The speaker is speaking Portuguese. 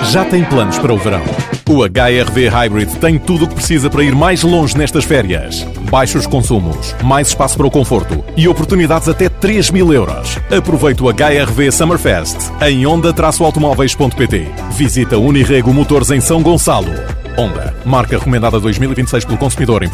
Já tem planos para o verão? O HR-V Hybrid tem tudo o que precisa para ir mais longe nestas férias. Baixos consumos, mais espaço para o conforto e oportunidades até 3.000 euros. Aproveite o HR-V Summerfest em onda-automóveis.pt. Visita Unirrego Motores em São Gonçalo. Honda, marca recomendada 2026 pelo consumidor em Portugal.